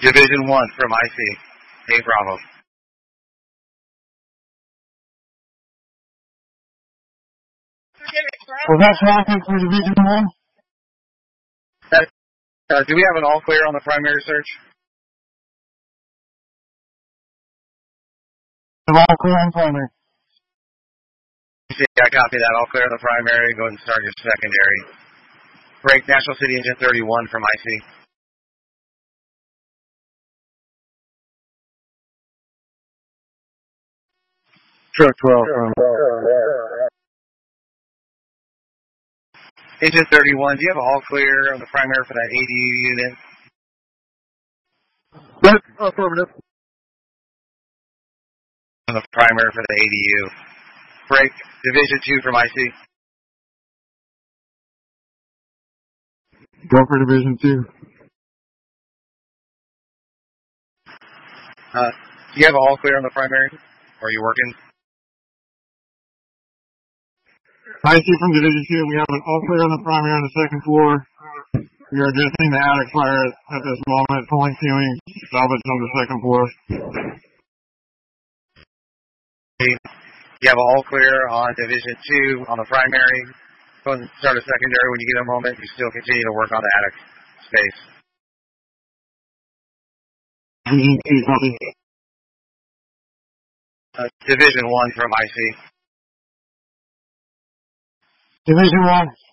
Division 1 from IC. Hey, Bravo. Was that traffic for Division 1? Do we have an all clear on the primary search? All clear on primary. I copy that. All clear on the primary. Go ahead and start your secondary. Break National City Engine 31 from IC. Truck 12. Engine 31, do you have all clear on the primary for that ADU unit? Yes, affirmative. On the primary for the ADU. Break Division 2 from IC. Go for Division 2. Do you have all clear on the primary? Or are you working? IC from Division 2, we have an all clear on the primary on the second floor. We are addressing the attic fire at this moment, pulling ceiling, salvage on the second floor. You have all clear on Division 2 on the primary. Go ahead and start a secondary when you get a moment. You still continue to work on the attic space. Division 2, copy. Division 1 from IC. Division 1,